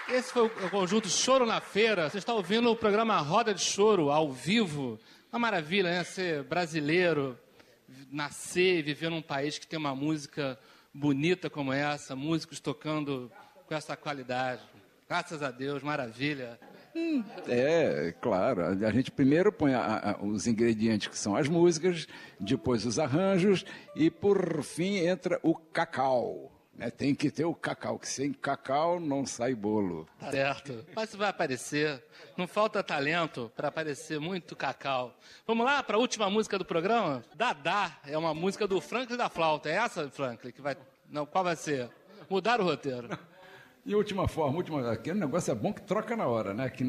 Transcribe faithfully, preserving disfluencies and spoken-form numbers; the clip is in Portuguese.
Esse foi o conjunto Choro na Feira. Você está ouvindo o programa Roda de Choro, ao vivo. Uma maravilha, né? Ser brasileiro, nascer e viver num país que tem uma música bonita como essa, músicos tocando com essa qualidade. Graças a Deus, maravilha. Hum, é, claro. A gente primeiro põe a, a, os ingredientes que são as músicas, depois os arranjos e, por fim, entra o cacau. É, tem que ter o cacau, que sem cacau não sai bolo. Tá certo. Mas vai aparecer. Não falta talento para aparecer muito cacau. Vamos lá para a última música do programa? Dadá é uma música do Franklin da Flauta. É essa, Franklin, que vai... Não, qual vai ser? Mudar o roteiro. E última forma, última... Aquele negócio é bom que troca na hora, né? Que